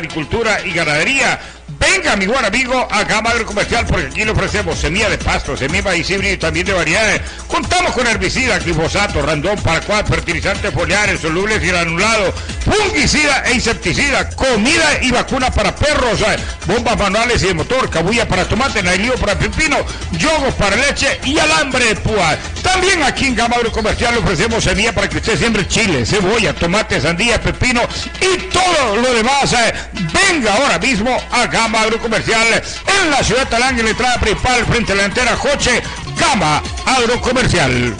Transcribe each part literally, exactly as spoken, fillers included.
agricultura y ganadería. Venga, mi buen amigo, a Gama Agrocomercial, porque aquí le ofrecemos semilla de pasto, semilla de maíz híbrido y también de variedades. Contamos con herbicida, glifosato, randón, paraquat, fertilizantes foliares, solubles y granulados, fungicida e insecticida, comida y vacuna para perros, eh, bombas manuales y de motor, cabulla para tomate, nailío para pepino, yogos para leche y alambre de púa. También aquí en Gama Agrocomercial le ofrecemos semilla para que usted siembre chile, cebolla, tomate, sandía, pepino y todo lo demás. Eh. Venga ahora mismo a Gama Agrocomercial en la ciudad de Talanga, en la entrada principal frente a la entera Joche. Gama Agrocomercial.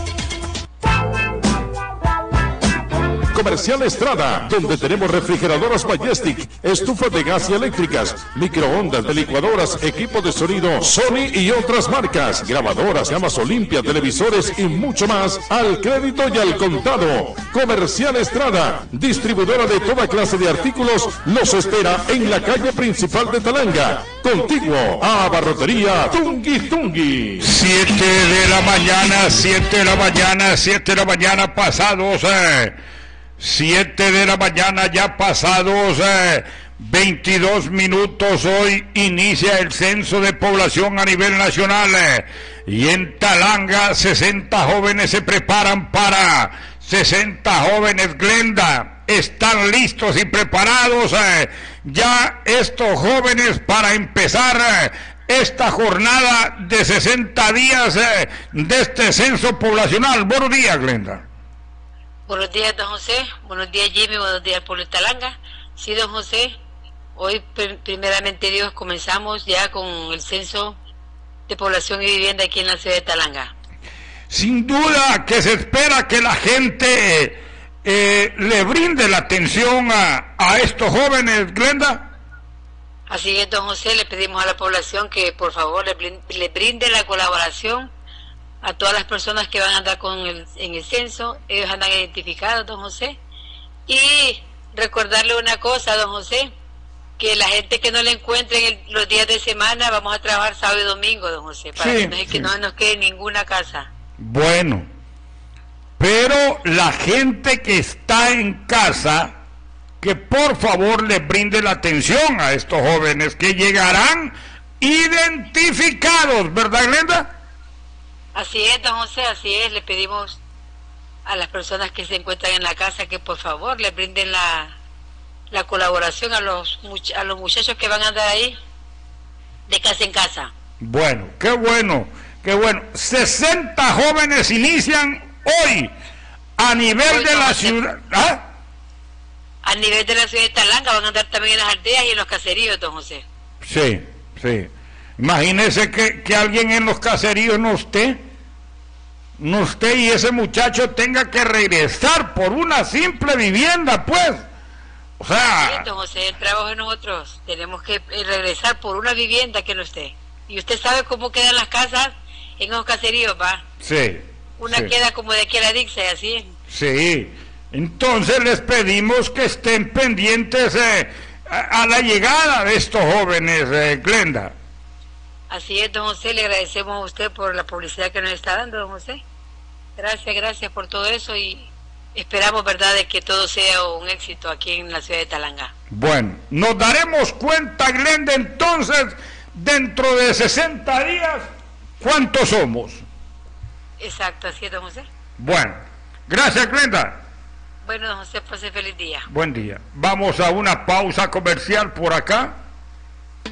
Comercial Estrada, donde tenemos refrigeradoras Majestic, estufas de gas y eléctricas, microondas, de licuadoras, equipo de sonido Sony y otras marcas, grabadoras, gamas Olimpia, televisores y mucho más al crédito y al contado. Comercial Estrada, distribuidora de toda clase de artículos, los espera en la calle principal de Talanga, contiguo a Barrotería Tungui Tungui. Siete de la mañana, siete de la mañana, siete de la mañana pasados, eh. siete de la mañana ya pasados eh, veintidós minutos. Hoy inicia el censo de población a nivel nacional eh, y en Talanga sesenta jóvenes se preparan para sesenta jóvenes. Glenda, están listos y preparados eh, ya estos jóvenes para empezar eh, esta jornada de sesenta días eh, de este censo poblacional. Buenos días, Glenda. Buenos días, don José. Buenos días, Jimmy. Buenos días, pueblo de Talanga. Sí, don José, hoy primeramente Dios comenzamos ya con el censo de población y vivienda aquí en la ciudad de Talanga. Sin duda que se espera que la gente eh, le brinde la atención a, a estos jóvenes, Glenda. Así es, don José, le pedimos a la población que por favor le brinde, le brinde la colaboración a todas las personas que van a andar con el, en el censo. Ellos andan identificados, don José. Y recordarle una cosa, don José, que la gente que no le encuentre en el, los días de semana, vamos a trabajar sábado y domingo, don José, para sí, que, no, sí. que no nos quede ninguna casa. Bueno, pero la gente que está en casa, que por favor le brinde la atención a estos jóvenes que llegarán identificados, ¿verdad, Glenda? Así es, don José, así es. Le pedimos a las personas que se encuentran en la casa que por favor le brinden la, la colaboración a los, a los muchachos que van a andar ahí de casa en casa. Bueno, qué bueno, qué bueno. sesenta jóvenes inician hoy a nivel hoy de la ciudad. ¿Ah? A nivel de la ciudad de Talanga, van a andar también en las aldeas y en los caseríos, don José. Sí, sí. Imagínese que, que alguien en los caseríos no esté, no esté y ese muchacho tenga que regresar por una simple vivienda, pues. O sea... Sí, don José, el trabajo de nosotros, tenemos que regresar por una vivienda que no esté. Y usted sabe cómo quedan las casas en esos caseríos, ¿va? Sí. Una sí. queda como de aquí a la Dixa, así. Sí. Entonces les pedimos que estén pendientes eh, a, a la llegada de estos jóvenes, eh, Glenda. Así es, don José, le agradecemos a usted por la publicidad que nos está dando, don José. Gracias, gracias por todo eso y esperamos, verdad, de que todo sea un éxito aquí en la ciudad de Talanga. Bueno, nos daremos cuenta, Glenda, entonces, dentro de sesenta días, ¿cuántos somos? Exacto, así es, don José. Bueno, gracias, Glenda. Bueno, don José, pase feliz día. Buen día. Vamos a una pausa comercial por acá.